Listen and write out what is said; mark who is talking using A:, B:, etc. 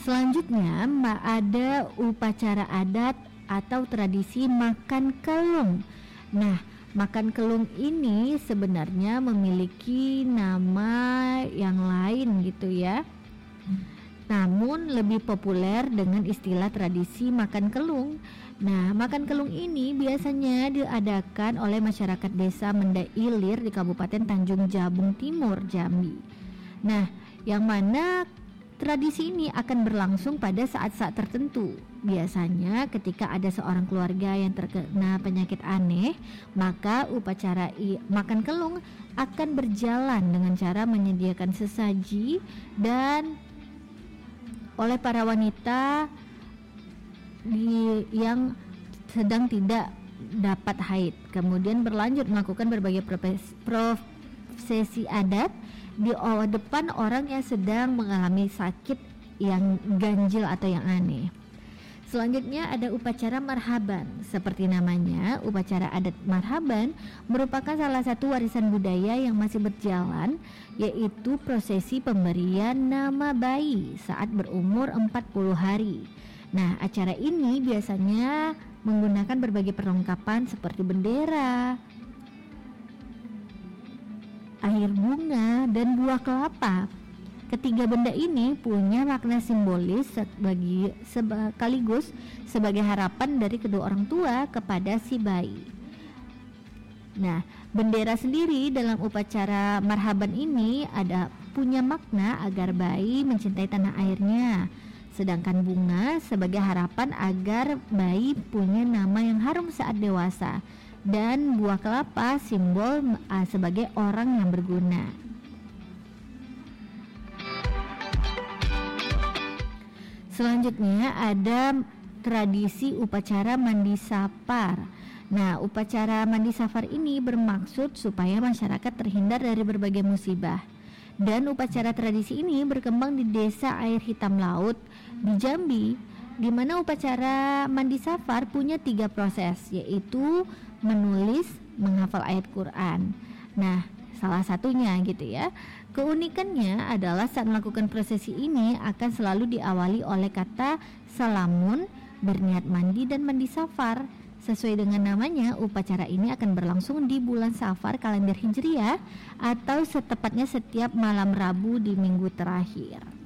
A: Selanjutnya ada upacara adat atau tradisi makan kelung. Nah, makan kelung ini sebenarnya memiliki nama yang lain gitu ya. Namun lebih populer dengan istilah tradisi makan kelung. Nah, makan kelung ini biasanya diadakan oleh masyarakat desa Menda Ilir di Kabupaten Tanjung Jabung Timur, Jambi. Nah, yang mana tradisi ini akan berlangsung pada saat-saat tertentu. Biasanya ketika ada seorang keluarga yang terkena penyakit aneh, maka upacara makan kelung akan berjalan dengan cara menyediakan sesaji dan oleh para wanita yang sedang tidak dapat haid. Kemudian berlanjut melakukan berbagai prosesi adat di depan orang yang sedang mengalami sakit yang ganjil atau yang aneh. Selanjutnya ada upacara marhaban. Seperti namanya, upacara adat marhaban merupakan salah satu warisan budaya yang masih berjalan, yaitu prosesi pemberian nama bayi saat berumur 40 hari. Nah, acara ini biasanya menggunakan berbagai perlengkapan seperti bendera, air bunga, dan buah kelapa. Ketiga benda ini punya makna simbolis sekaligus sebagai harapan dari kedua orang tua kepada si bayi. Nah, bendera sendiri dalam upacara marhaban ini punya makna agar bayi mencintai tanah airnya. Sedangkan bunga sebagai harapan agar bayi punya nama yang harum saat dewasa. Dan buah kelapa simbol sebagai orang yang berguna. Selanjutnya ada tradisi upacara mandi safar. Nah, upacara mandi safar ini bermaksud supaya masyarakat terhindar dari berbagai musibah. Dan upacara tradisi ini berkembang di Desa Air Hitam Laut di Jambi, di mana upacara mandi safar punya 3 proses, yaitu menulis, menghafal ayat Quran. Nah, salah satunya gitu ya. Keunikannya adalah saat melakukan prosesi ini akan selalu diawali oleh kata salamun, berniat mandi dan mandi safar. Sesuai dengan namanya, upacara ini akan berlangsung di bulan Safar kalender Hijriah atau setepatnya setiap malam Rabu di minggu terakhir.